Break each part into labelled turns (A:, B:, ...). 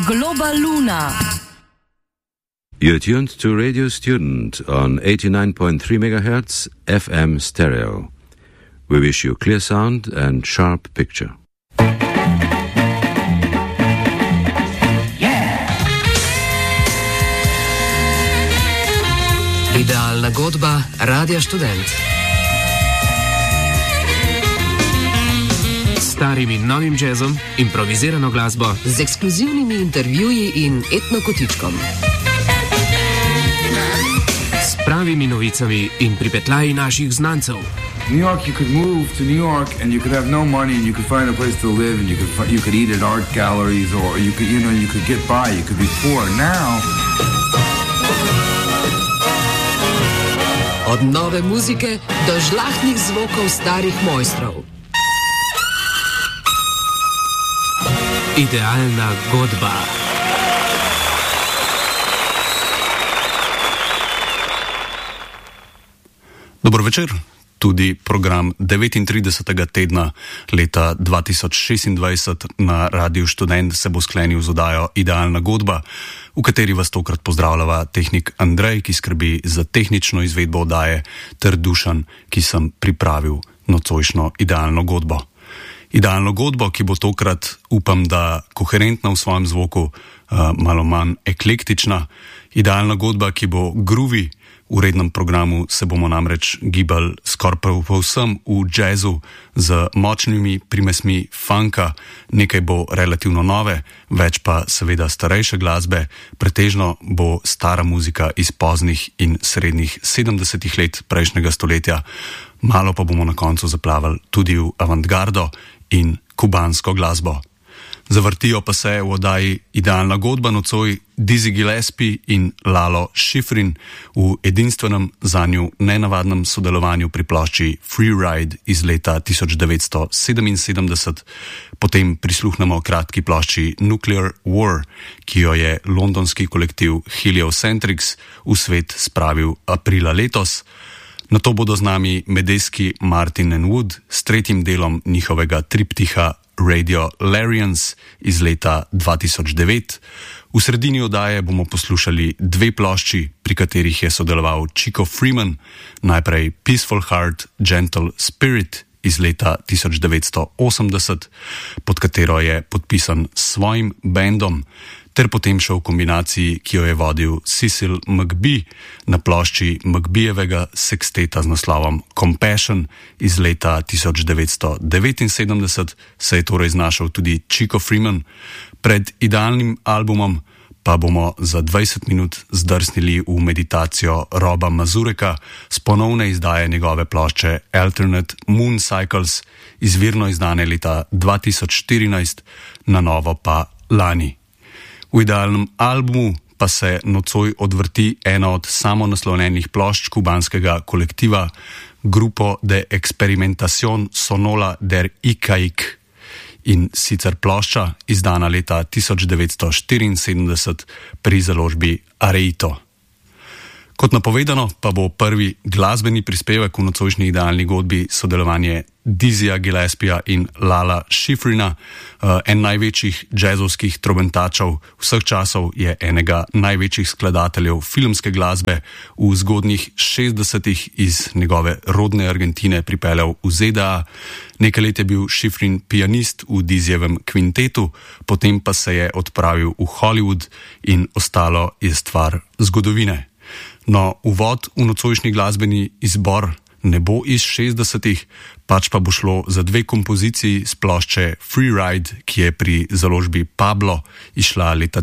A: Global Luna.
B: You're tuned to Radio Student on 89.3 MHz FM stereo. We wish you clear sound and sharp picture.
C: Idealna godba Radia Študent. Starim in novim jazzom, improvizirano glasbo z ekskluzivnimi intervjuji in etnokotičkom. S pravimi novicami in pripetljaji naših znancev.
D: New York, you could move to New York and you could have no money and you could find a place to live and you could eat at art galleries or you could get by, you could be poor. Now
C: od nove muzike do žlahtnih zvokov starih mojstrov. Idealna godba.
E: Dobro večer. Tudi program 39. tedna leta 2026 na Radiu Študent se bo sklenil z oddajo Idealna godba, v kateri vas tokrat pozdravljava tehnik Andrej, ki skrbi za tehnično izvedbo oddaje, ter Dušan, ki sem pripravil nocojšnjo idealno godbo. Idealno godbo, ki bo tokrat, upam, da koherentna v svojem zvoku, malo manj eklektična. Idealna godba, ki bo groovy. V rednem programu se bomo namreč gibali skoraj povsem v jazzu z močnimi primesmi funka, nekaj bo relativno nove, več pa seveda starejše glasbe, pretežno bo stara muzika iz poznih in srednjih 70-ih let prejšnjega stoletja, malo pa bomo na koncu zaplavali tudi v avantgardo in kubansko glasbo. Zavrtijo pa se v oddaji Idealna godba nocoj Dizzy Gillespie in Lalo Schifrin v edinstvenem zanju nenavadnem sodelovanju pri plošči Freeride iz leta 1977. Potem prisluhnemo kratki plošči Nuclear War, ki jo je londonski kolektiv Heliocentrics v svet spravil aprila letos. Nato bodo z nami Medeski Martin and Wood s tretjim delom njihovega triptiha Radio Larians iz leta 2009. V sredini oddaje bomo poslušali dve plošči, pri katerih je sodeloval Chico Freeman, najprej Peaceful Heart, Gentle Spirit iz leta 1980, pod katero je podpisan s svojim bandom, ter potem še v kombinaciji, ki jo je vodil Cecil McBee na plošči McBeevega seksteta z naslovom Compassion iz leta 1979, se je torej znašel tudi Chico Freeman. Pred idealnim albumom pa bomo za 20 minut zdrsnili v meditacijo Roba Mazureka z ponovne izdaje njegove plošče Alternate Moon Cycles, izvirno izdane leta 2014, na novo pa lani. V idealnem albumu pa se nocoj odvrti ena od samonaslovljenih plošč kubanskega kolektiva Grupo de Experimentación Sonora der Ikaik, in sicer plošča izdana leta 1974 pri založbi Areito. Kot napovedano pa bo prvi glasbeni prispevek v nocojšnji idealni godbi sodelovanje Dizzyja Gillespieja in Lala Schifrina, en največjih jazzovskih trobentačev vseh časov, je enega največjih skladateljev filmske glasbe, v zgodnjih 60-ih iz njegove rodne Argentine pripeljal v ZDA. Nekaj let je bil Schifrin pianist v Dizzyjevem kvintetu, potem pa se je odpravil v Hollywood in ostalo je stvar zgodovine. No, uvod v nocojšnji glasbeni izbor ne bo iz 60-ih, pač pa bo šlo za dve kompoziciji z plošče Freeride, ki je pri založbi Pablo išla leta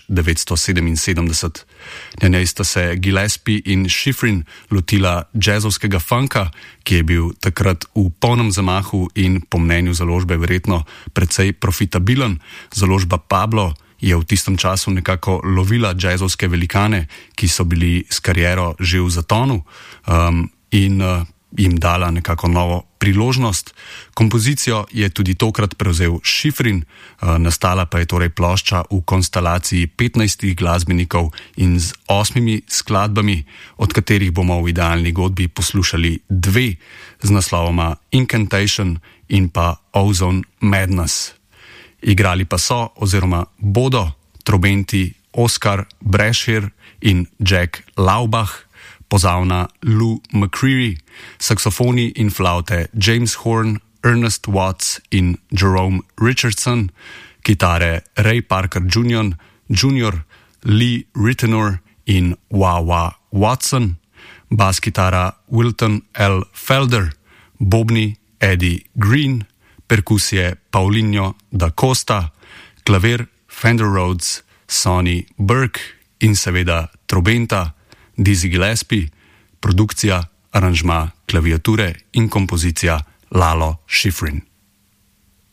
E: 1977. Na njej sta se Gillespie in Schifrin lotila jazzovskega funka, ki je bil takrat v polnem zamahu in po mnenju založbe verjetno precej profitabilen. Založba Pablo je v tistem času nekako lovila jazzovske velikane, ki so bili s kariero že v zatonu, in jim dala nekako novo priložnost. Kompozicijo je tudi tokrat prevzel Schifrin, nastala pa je torej plošča v konstelaciji 15 glasbenikov in z 8 skladbami, od katerih bomo v idealni godbi poslušali dve z naslovoma Incantation in pa Ozone Madness. Igrali pa so oziroma bodo trobenti Oscar Brashear in Jack Laubach, pozavna Lou McCreary, saksofoni in flaute James Horn, Ernest Watts in Jerome Richardson, kitare Ray Parker Jr., Lee Ritenour in Wawa Watson, bas kitara Wilton L. Felder, bobni Eddie Green, perkusije Paulinho da Costa, klavir Fender Rhodes, Sonny Burke in seveda trobenta Dizzy Gillespie, produkcija, aranžma, klaviature in kompozicija Lalo Schifrin.